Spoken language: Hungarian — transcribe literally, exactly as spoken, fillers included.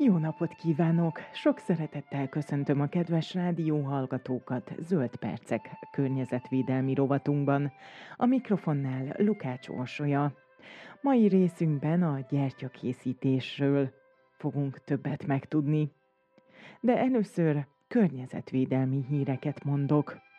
Jó napot kívánok! Sok szeretettel köszöntöm a kedves rádióhallgatókat Zöld Percek környezetvédelmi rovatunkban. A mikrofonnál Lukács Orsolya. Mai részünkben a gyertyakészítésről fogunk többet megtudni. De először környezetvédelmi híreket mondok.